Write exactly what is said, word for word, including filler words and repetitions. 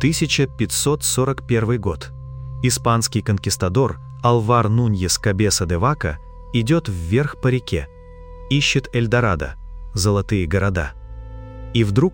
тысяча пятьсот сорок первый год. Испанский конкистадор Алвар Нуньес Кабеса де Вака идет вверх по реке, ищет Эльдорадо, золотые города. И вдруг